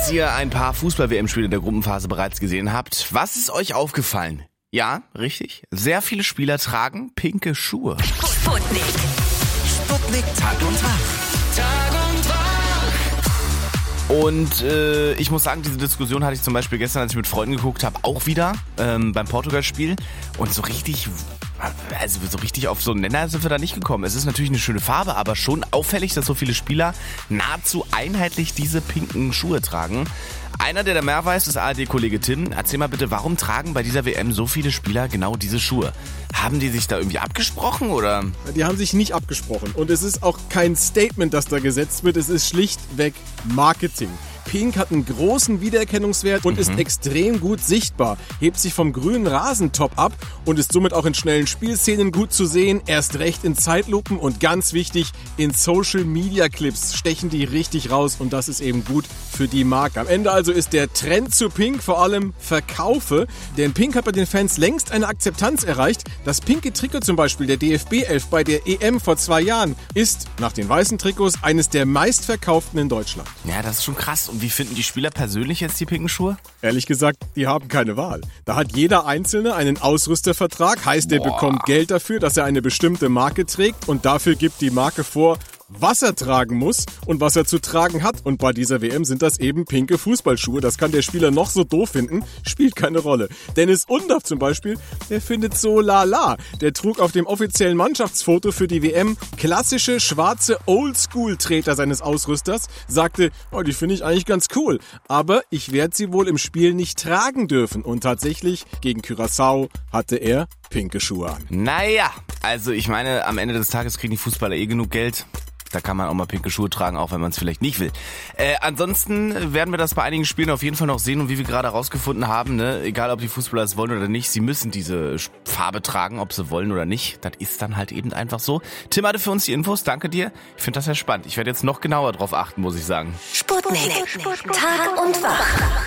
dass ihr ein paar Fußball-WM-Spiele der Gruppenphase bereits gesehen habt. Was ist euch aufgefallen? Ja, richtig. Sehr viele Spieler tragen pinke Schuhe. Sputnik. Sputnik Tag und Wach. Und ich muss sagen, diese Diskussion hatte ich zum Beispiel gestern, als ich mit Freunden geguckt habe, auch wieder beim Portugal-Spiel. Und so richtig auf so einen Nenner sind wir da nicht gekommen. Es ist natürlich eine schöne Farbe, aber schon auffällig, dass so viele Spieler nahezu einheitlich diese pinken Schuhe tragen. Einer, der da mehr weiß, ist ARD-Kollege Tim. Erzähl mal bitte, warum tragen bei dieser WM so viele Spieler genau diese Schuhe? Haben die sich da irgendwie abgesprochen, oder? Die haben sich nicht abgesprochen. Und es ist auch kein Statement, das da gesetzt wird. Es ist schlichtweg Marketing. Pink hat einen großen Wiedererkennungswert und ist extrem gut sichtbar, hebt sich vom grünen Rasentop ab und ist somit auch in schnellen Spielszenen gut zu sehen, erst recht in Zeitlupen und ganz wichtig, in Social-Media-Clips stechen die richtig raus und das ist eben gut für die Marke. Am Ende also ist der Trend zu Pink vor allem Verkaufe, denn Pink hat bei den Fans längst eine Akzeptanz erreicht. Das pinke Trikot zum Beispiel der DFB 11 bei der EM vor 2 Jahren ist nach den weißen Trikots eines der meistverkauften in Deutschland. Ja, das ist schon krass. Und wie finden die Spieler persönlich jetzt die pinken Schuhe? Ehrlich gesagt, die haben keine Wahl. Da hat jeder Einzelne einen Ausrüstervertrag, heißt, er bekommt Geld dafür, dass er eine bestimmte Marke trägt und dafür gibt die Marke vor, was er tragen muss und was er zu tragen hat. Und bei dieser WM sind das eben pinke Fußballschuhe. Das kann der Spieler noch so doof finden, spielt keine Rolle. Dennis Undaff zum Beispiel, der findet so lala. Der trug auf dem offiziellen Mannschaftsfoto für die WM klassische schwarze Oldschool-Treter seines Ausrüsters, sagte, oh, die finde ich eigentlich ganz cool, aber ich werde sie wohl im Spiel nicht tragen dürfen. Und tatsächlich, gegen Curaçao hatte er pinke Schuhe an. Naja, also ich meine, am Ende des Tages kriegen die Fußballer genug Geld. Da kann man auch mal pinke Schuhe tragen, auch wenn man es vielleicht nicht will. Ansonsten werden wir das bei einigen Spielen auf jeden Fall noch sehen. Und wie wir gerade herausgefunden haben, ne, egal ob die Fußballer es wollen oder nicht, sie müssen diese Farbe tragen, ob sie wollen oder nicht. Das ist dann halt eben einfach so. Tim hatte für uns die Infos, danke dir. Ich finde das sehr spannend. Ich werde jetzt noch genauer drauf achten, muss ich sagen. Sputnik. Tag und Wach.